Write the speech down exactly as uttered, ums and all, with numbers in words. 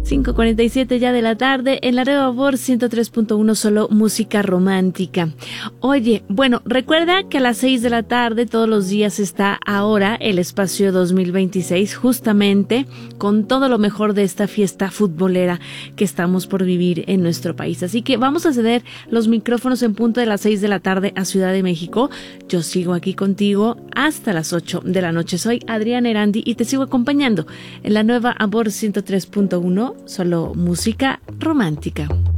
cinco cuarenta y siete ya de la tarde en la Nueva Voz ciento tres punto uno, solo música romántica. Oye, bueno, recuerda que a las seis de la tarde todos los días está ahora el Espacio dos mil veintiséis, justamente con todo lo mejor de esta fiesta futbolera que estamos por vivir en nuestro país. Así que vamos a ceder los micrófonos en punto de las seis de la tarde a Ciudad de México. Yo sigo aquí contigo hasta las ocho de la noche. Soy Adriana Erandi y te sigo acompañando en la Nueva Voz ciento tres punto uno, solo música romántica.